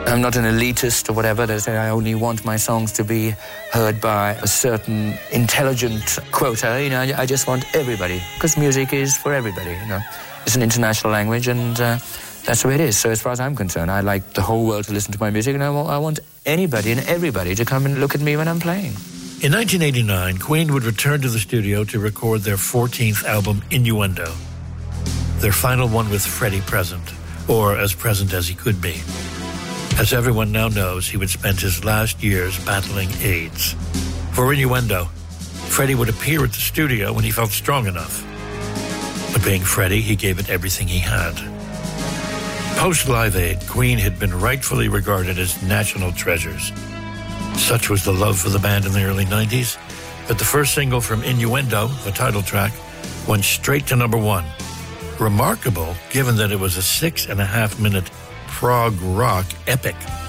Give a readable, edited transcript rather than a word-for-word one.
I'm not an elitist or whatever. They say I only want my songs to be heard by a certain intelligent quota. You know, I just want everybody, because music is for everybody, you know. It's an international language, and that's the way it is. So as far as I'm concerned, I like the whole world to listen to my music, and I want anybody and everybody to come and look at me when I'm playing. In 1989, Queen would return to the studio to record their 14th album, Innuendo, their final one with Freddie present, or as present as he could be. As everyone now knows, he would spend his last years battling AIDS. For Innuendo, Freddie would appear at the studio when he felt strong enough. But being Freddie, he gave it everything he had. Post-Live Aid, Queen had been rightfully regarded as national treasures. Such was the love for the band in the early 90s that the first single from Innuendo, the title track, went straight to number one. Remarkable, given that it was a 6.5-minute prog rock epic.